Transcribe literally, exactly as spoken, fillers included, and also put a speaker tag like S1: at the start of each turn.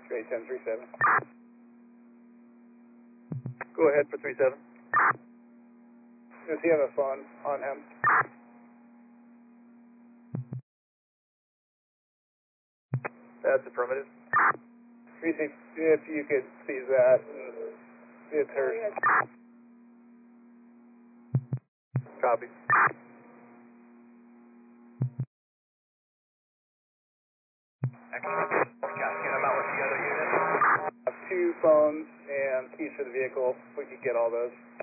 S1: Great, ten three seven. Go ahead for three seven. Does he have a phone on him? That's affirmative. Receive, if you could see that, it's her. Copy.
S2: Excellent. Asking about with the other unit.
S1: Have two phones and keys for the vehicle. We could get all those.